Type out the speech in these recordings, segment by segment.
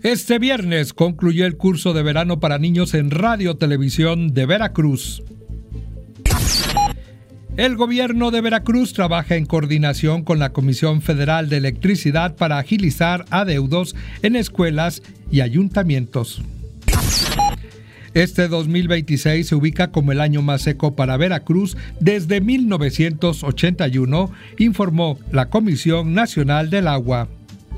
Este viernes concluyó el curso de verano para niños en Radio Televisión de Veracruz. El gobierno de Veracruz trabaja en coordinación con la Comisión Federal de Electricidad para agilizar adeudos en escuelas y ayuntamientos. Este 2026 se ubica como el año más seco para Veracruz desde 1981, informó la Comisión Nacional del Agua.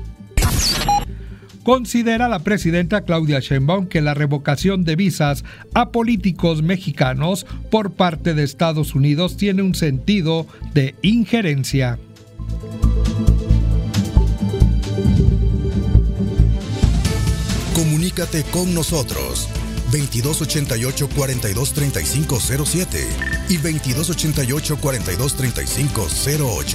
Considera la presidenta Claudia Sheinbaum que la revocación de visas a políticos mexicanos por parte de Estados Unidos tiene un sentido de injerencia. Comunícate con nosotros 2288-423507 y 2288-423508.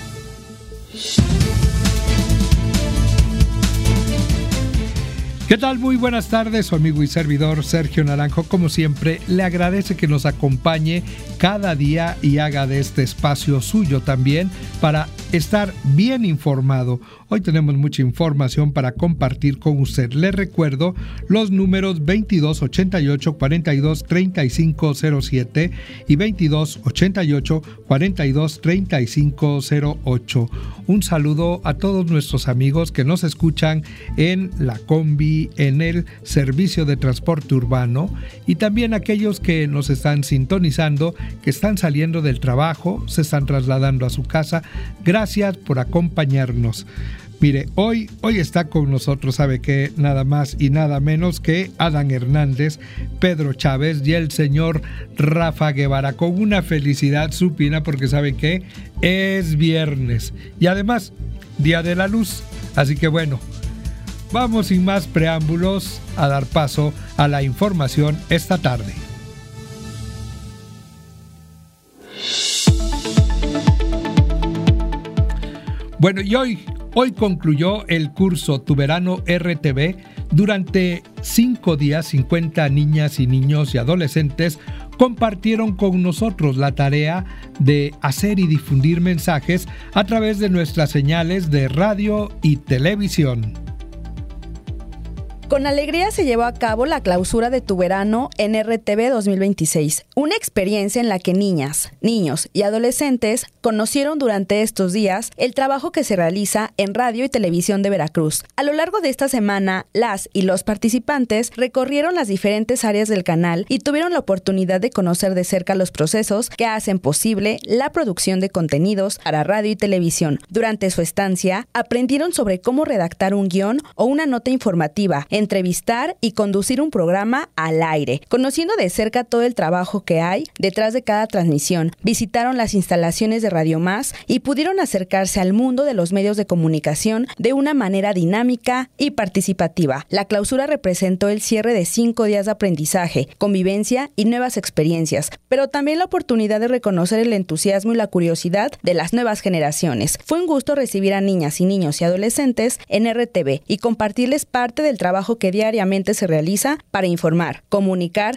¿Qué tal? Muy buenas tardes, su amigo y servidor Sergio Naranjo, como siempre, le agradece que nos acompañe cada día y haga de este espacio suyo también para estar bien informado. Hoy tenemos mucha información para compartir con usted. Le recuerdo los números 2288-423507 y 2288-423508. Un saludo a todos nuestros amigos que nos escuchan en la combi, en el servicio de transporte urbano, y también aquellos que nos están sintonizando, que están saliendo del trabajo, se están trasladando a su casa. Gracias por acompañarnos. Mire, hoy está con nosotros, ¿sabe qué? Nada más y nada menos que Adán Hernández, Pedro Chávez y el señor Rafa Guevara, con una felicidad supina porque ¿saben qué? Es viernes y además Día de la Luz. Así que bueno, vamos sin más preámbulos a dar paso a la información esta tarde. Bueno, y hoy concluyó el curso Tu Verano RTV. Durante 5 días, 50 niñas y niños y adolescentes compartieron con nosotros la tarea de hacer y difundir mensajes a través de nuestras señales de radio y televisión. Con alegría se llevó a cabo la clausura de Tu Verano en RTV 2026, una experiencia en la que niñas, niños y adolescentes conocieron durante estos días el trabajo que se realiza en radio y televisión de Veracruz. A lo largo de esta semana, las y los participantes recorrieron las diferentes áreas del canal y tuvieron la oportunidad de conocer de cerca los procesos que hacen posible la producción de contenidos para radio y televisión. Durante su estancia, aprendieron sobre cómo redactar un guión o una nota informativa, entrevistar y conducir un programa al aire. Conociendo de cerca todo el trabajo que hay detrás de cada transmisión, visitaron las instalaciones de Radio Más y pudieron acercarse al mundo de los medios de comunicación de una manera dinámica y participativa. La clausura representó el cierre de 5 días de aprendizaje, convivencia y nuevas experiencias, pero también la oportunidad de reconocer el entusiasmo y la curiosidad de las nuevas generaciones. Fue un gusto recibir a niñas y niños y adolescentes en RTV y compartirles parte del trabajo que diariamente se realiza para informar, comunicar